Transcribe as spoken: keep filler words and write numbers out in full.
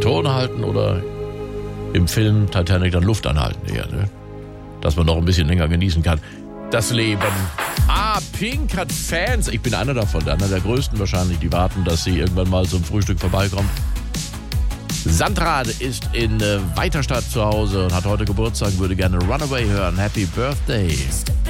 Position halten oder im Film Titanic dann Luft anhalten eher, ne? Dass man noch ein bisschen länger genießen kann. Das Leben. Ah, Pink hat Fans. Ich bin einer davon, einer der größten wahrscheinlich, die warten, dass sie irgendwann mal zum Frühstück vorbeikommt. Sandra ist in äh, Weiterstadt zu Hause und hat heute Geburtstag, würde gerne Runaway hören. Happy Birthday.